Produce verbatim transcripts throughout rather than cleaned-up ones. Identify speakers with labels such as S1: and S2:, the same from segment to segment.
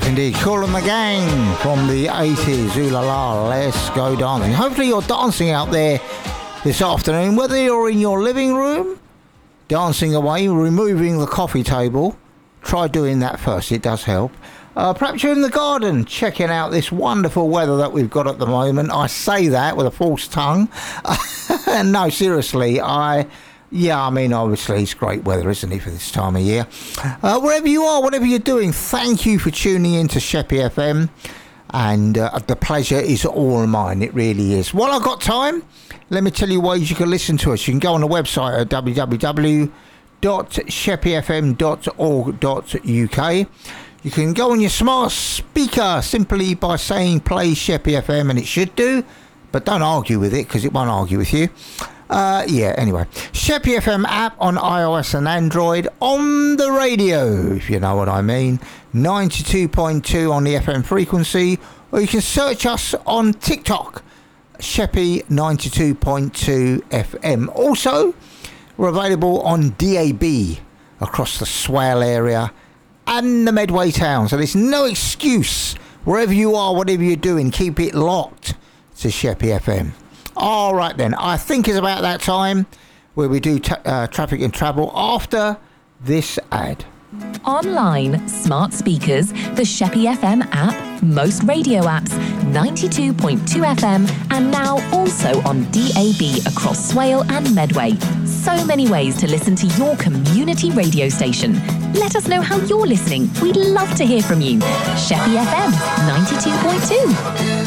S1: Indeed, Kool and the Gang from the eighties. Ooh la la, let's go dancing. Hopefully you're dancing out there this afternoon, whether you're in your living room, dancing away, removing the coffee table. Try doing that first, it does help. Uh, perhaps you're in the garden checking out this wonderful weather that we've got at the moment. I say that with a false tongue. No, seriously, I... Yeah, I mean, obviously, it's great weather, isn't it, for this time of year? Uh, wherever you are, whatever you're doing, thank you for tuning in to Sheppy F M. And uh, the pleasure is all mine. It really is. While I've got time, let me tell you ways you can listen to us. You can go on the website at w w w dot sheppy f m dot org dot u k. You can go on your smart speaker simply by saying play Sheppy F M, and it should do. But don't argue with it, because it won't argue with you. Uh, yeah, anyway. Sheppy F M app on iOS and Android, on the radio, if you know what I mean. ninety-two point two on the F M frequency, or you can search us on TikTok, Sheppy ninety-two point two F M. Also, we're available on D A B across the Swale area and the Medway town. So there's no excuse. Wherever you are, whatever you're doing, keep it locked to Sheppy F M. All right then, I think it's about that time where we do t- uh, traffic and travel after this ad.
S2: Online, smart speakers, the Sheppy F M app, most radio apps, ninety-two point two F M, and now also on D A B across Swale and Medway. So many ways to listen to your community radio station. Let us know how you're listening. We'd love to hear from you. Sheppy F M, ninety-two point two.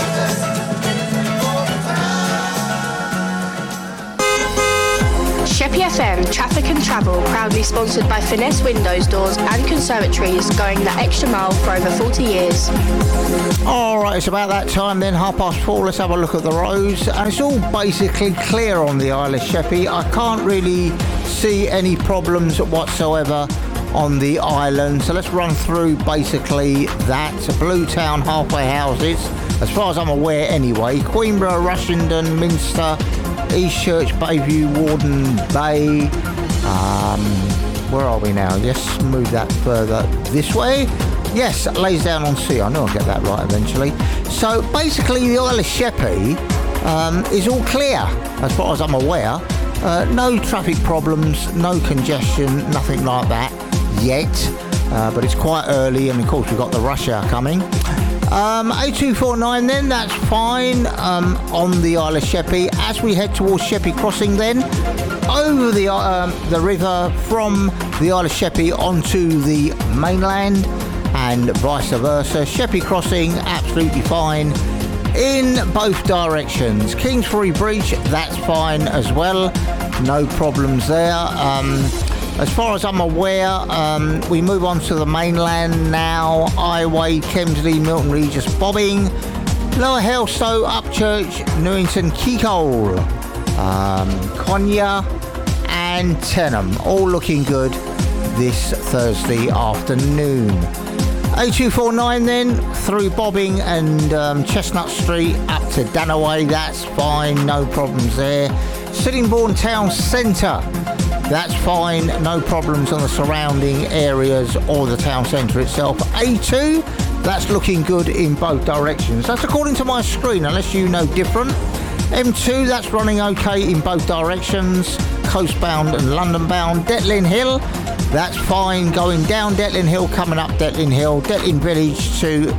S3: Sheppy F M Traffic and Travel, proudly sponsored by Finesse Windows, Doors and Conservatories, going the extra mile for over forty years.
S1: Alright, it's about that time then, half past four. Let's have a look at the roads, and it's all basically clear on the Isle of Sheppey. I can't really see any problems whatsoever on the island, so let's run through basically that. Blue Town, halfway houses, as far as I'm aware anyway. Queenborough, Rushington, Minster, East Church, Bayview, Warden Bay. Um, where are we now? Let's move that further this way. Yes, lays down on sea. I know I'll get that right eventually. So basically the Isle of Sheppey um, is all clear as far as I'm aware. Uh, no traffic problems, no congestion, nothing like that yet. Uh, but it's quite early, and of course we've got the rush hour coming. Um, eight two four nine then, that's fine um, on the Isle of Sheppey. As we head towards Sheppey Crossing then, over the um, the river from the Isle of Sheppey onto the mainland and vice versa. Sheppey Crossing, absolutely fine in both directions. Kingsbury Bridge, that's fine as well, no problems there. Um, As far as I'm aware, um, we move on to the mainland now. Highway, Kemsley, Milton Regis, Bobbing, Lower Helstow, Upchurch, Newington, Keacole, um, Konya and Tenham. All looking good this Thursday afternoon. eight two four nine then, through Bobbing and um, Chestnut Street up to Danaway. That's fine, no problems there. Sittingbourne Town Centre. That's fine, no problems on the surrounding areas or the town centre itself. A two, that's looking good in both directions. That's according to my screen, unless you know different. M two, that's running okay in both directions, coastbound and London-bound. Detlin Hill, that's fine, going down Detlin Hill, coming up Detlin Hill. Detlin Village to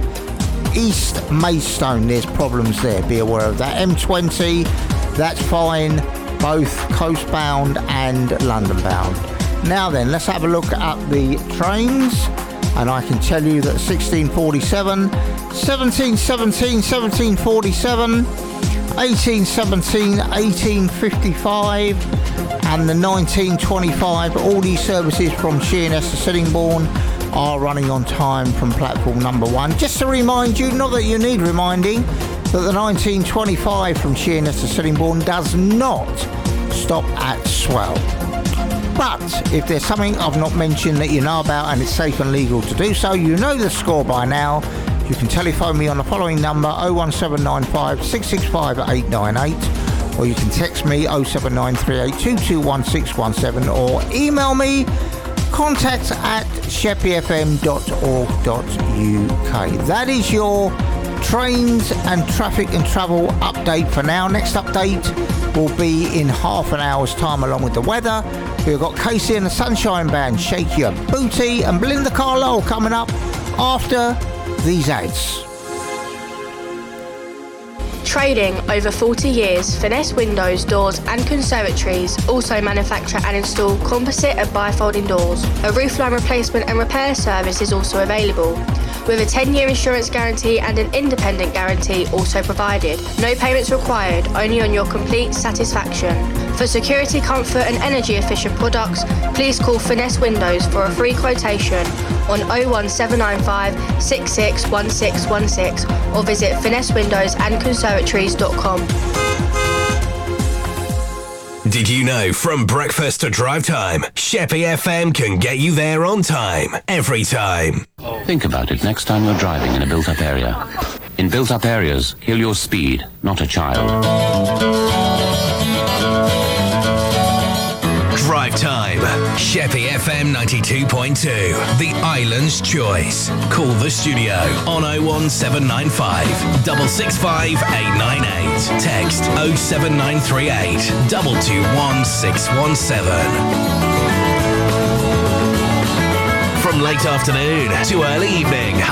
S1: East Maidstone, there's problems there, be aware of that. M twenty, that's fine, both coastbound and London-bound. Now then, let's have a look at the trains, and I can tell you that sixteen forty-seven, seventeen seventeen, seventeen forty-seven, eighteen seventeen, eighteen fifty-five, and the nineteen twenty-five, all these services from Sheerness to Sittingbourne are running on time from platform number one. Just to remind you, not that you need reminding, that the nineteen twenty-five from Sheerness to Sittingbourne does not stop at Swell. But if there's something I've not mentioned that you know about and it's safe and legal to do so, you know the score by now. You can telephone me on the following number, oh one seven nine five, six six five, eight nine eight, or you can text me oh seven nine three eight two two one six one seven, or email me contact at sheppey f m dot org dot u k. That is your trains and traffic and travel update for now. Next update will be in half an hour's time along with the weather. We've got Casey and the Sunshine Band, Shake Your Booty, and Belinda Carlisle coming up after these ads.
S3: Trading over forty years, Finesse Windows, Doors and Conservatories also manufacture and install composite and bifolding doors. A roofline replacement and repair service is also available, with a ten-year insurance guarantee and an independent guarantee also provided. No payments required, only on your complete satisfaction. For security, comfort and energy efficient products, please call Finesse Windows for a free quotation on oh one seven nine five, six six one six one six or visit finesse windows and conservatories dot com.
S4: Did you know from breakfast to drive time, Sheppey F M can get you there on time, every time?
S5: Think about it next time you're driving in a built-up area. In built-up areas, kill your speed, not a child.
S4: Drive time, Sheppey F M ninety-two point two, the island's choice. Call the studio on oh one seven nine five, six six five, eight nine eight. Text oh seven nine three eight, two two one, six one seven. From late afternoon to early evening,